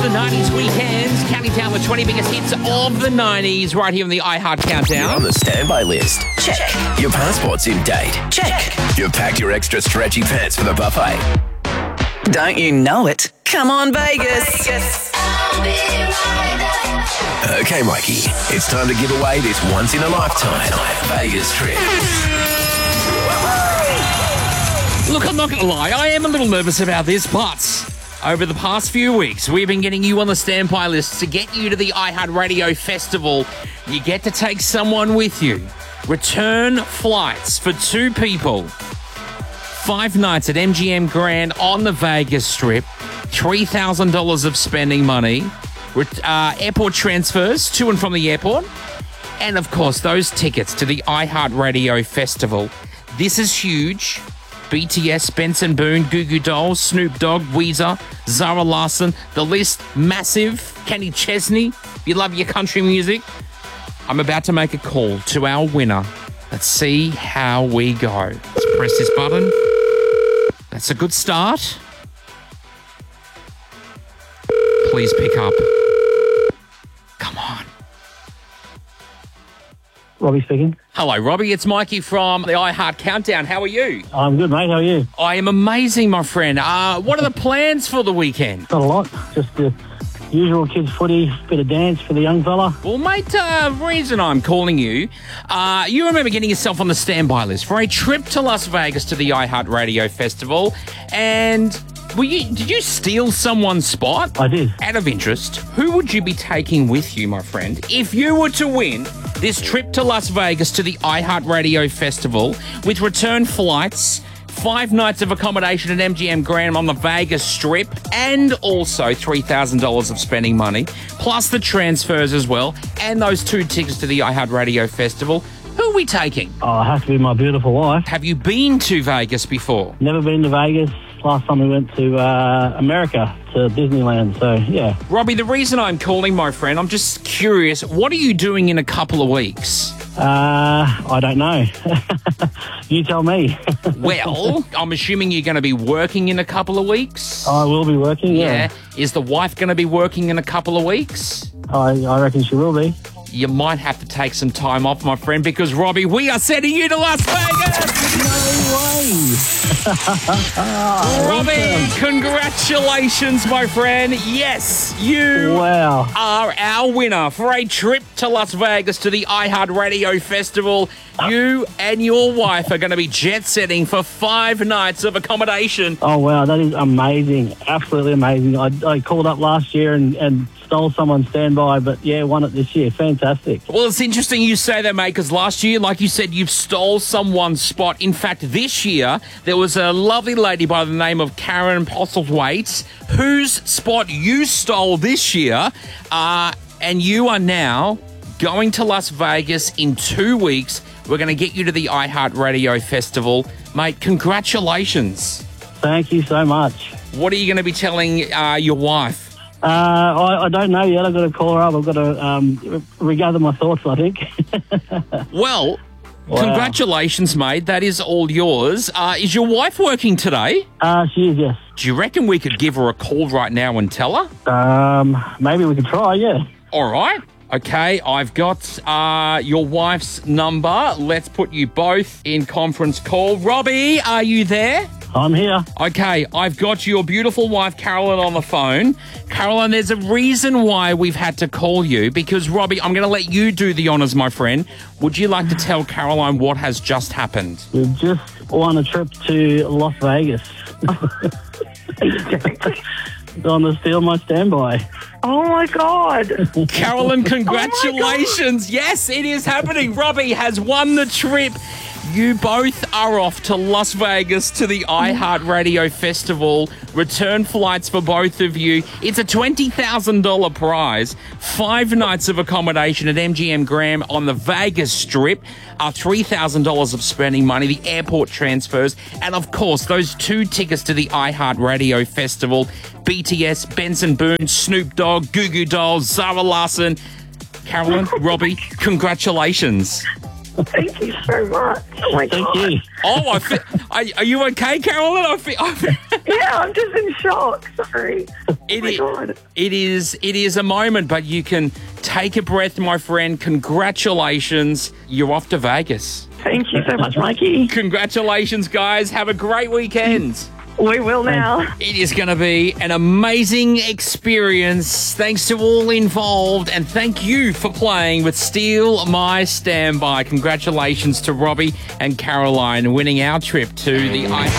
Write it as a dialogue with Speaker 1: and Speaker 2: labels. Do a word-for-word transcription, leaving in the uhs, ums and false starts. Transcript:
Speaker 1: the nineties weekends, counting down the twenty biggest hits of the nineties right here on the iHeart Countdown.
Speaker 2: You're on the standby list. Check. Your passport's in date. Check. You've packed your extra stretchy pants for the buffet.
Speaker 3: Don't you know it? Come on, Vegas. Vegas.
Speaker 2: Okay, Mikey, it's time to give away this once-in-a-lifetime Vegas trip.
Speaker 1: Look, I'm not going to lie, I am a little nervous about this, but over the past few weeks, we've been getting you on the standby list to get you to the iHeart Radio Festival. You get to take someone with you. Return flights for two people. Five nights at M G M Grand on the Vegas Strip. three thousand dollars of spending money. Uh, airport transfers to and from the airport. And, of course, those tickets to the iHeart Radio Festival. This is huge. B T S, Benson Boone, Goo Goo Dolls, Snoop Dogg, Weezer, Zara Larsson. The list massive. Kenny Chesney. If you love your country music. I'm about to make a call to our winner. Let's see how we go. Let's press this button. That's a good start. Please pick up. Come on.
Speaker 4: Robbie speaking.
Speaker 1: Hello, Robbie. It's Mikey from the iHeart Countdown. How are you?
Speaker 4: I'm good, mate. How are you?
Speaker 1: I am amazing, my friend. Uh, what are the plans for the weekend?
Speaker 4: Not a lot. Just the usual kids' footy, bit of dance for the young fella.
Speaker 1: Well, mate, uh, reason I'm calling you, uh, you remember getting yourself on the standby list for a trip to Las Vegas to the iHeart Radio Festival, and were you, did you steal someone's spot?
Speaker 4: I did.
Speaker 1: Out of interest, who would you be taking with you, my friend, if you were to win this trip to Las Vegas to the iHeart Radio Festival with return flights, five nights of accommodation at M G M Grand on the Vegas Strip, and also three thousand dollars of spending money, plus the transfers as well, and those two tickets to the iHeart Radio Festival? Who are we taking?
Speaker 4: Oh, it has to be my beautiful wife.
Speaker 1: Have you been to Vegas before?
Speaker 4: Never been to Vegas. Last time we went to uh, America, to Disneyland, so yeah.
Speaker 1: Robbie, the reason I'm calling, my friend, I'm just curious, what are you doing in a couple of weeks?
Speaker 4: Uh, I don't know. You tell me.
Speaker 1: Well, I'm assuming you're going to be working in a couple of weeks?
Speaker 4: I will be working, yeah.
Speaker 1: Yeah. Is the wife going to be working in a couple of weeks?
Speaker 4: I, I reckon she will be.
Speaker 1: You might have to take some time off, my friend, because, Robbie, we are sending you to Las Vegas!
Speaker 4: No way!
Speaker 1: Robbie, congratulations, my friend. Yes, you
Speaker 4: wow.
Speaker 1: are our winner for a trip to Las Vegas to the iHeart Radio Festival. You and your wife are going to be jet-setting for five nights of accommodation.
Speaker 4: Oh, wow, that is amazing. Absolutely amazing. I, I called up last year and, and stole someone's standby, but, yeah, won it this year. Fantastic.
Speaker 1: Well, it's interesting you say that, mate, because last year, like you said, you've stole someone's spot. In fact, this year, there was a lovely lady by the name of Karen Postlethwaite whose spot you stole this year, uh, and you are now going to Las Vegas in two weeks. We're going to get you to the iHeart Radio Festival. Mate, congratulations.
Speaker 4: Thank you so much.
Speaker 1: What are you going to be telling uh, your wife?
Speaker 4: Uh, I, I don't know yet. I've got to call her up. I've got to um, regather my thoughts, I think.
Speaker 1: Well,
Speaker 4: wow.
Speaker 1: Congratulations, mate. That is all yours. Uh, is your wife working today?
Speaker 4: Uh, she is, yes.
Speaker 1: Do you reckon we could give her a call right now and tell her?
Speaker 4: Um, maybe we could try, yeah.
Speaker 1: All right. Okay, I've got uh, your wife's number. Let's put you both in conference call. Robbie, are you there?
Speaker 4: I'm here.
Speaker 1: Okay, I've got your beautiful wife, Carolyn, on the phone. Carolyn, there's a reason why we've had to call you, because, Robbie, I'm going to let you do the honours, my friend. Would you like to tell Caroline what has just happened?
Speaker 4: We've just won a trip to Las Vegas. On the steal my standby.
Speaker 5: Oh, my God.
Speaker 1: Carolyn, congratulations. Oh yes, it is happening. Robbie has won the trip. You both are off to Las Vegas to the iHeart Radio Festival. Return flights for both of you. It's a twenty thousand dollars prize. Five nights of accommodation at M G M Grand on the Vegas Strip. Uh, three thousand dollars of spending money, the airport transfers, and, of course, those two tickets to the iHeart Radio Festival. B T S, Benson Boone, Snoop Dogg, Goo Goo Dolls, Zara Larsson. Carolyn, Robbie, congratulations.
Speaker 5: Thank you so much. Oh, my
Speaker 4: Thank
Speaker 5: God.
Speaker 4: you.
Speaker 1: Oh, I fe- are, are you okay, Carolyn? I fe- I fe-
Speaker 5: Yeah, I'm just in shock. Sorry.
Speaker 1: It
Speaker 5: oh, my
Speaker 1: is,
Speaker 5: God.
Speaker 1: it is it is a moment, but you can take a breath, my friend. Congratulations. You're off to Vegas.
Speaker 5: Thank you so much, Mikey.
Speaker 1: Congratulations, guys. Have a great weekend.
Speaker 5: We will now.
Speaker 1: It is going to be an amazing experience. Thanks to all involved, and thank you for playing with Steal My Standby. Congratulations to Robbie and Caroline winning our trip to the iHeart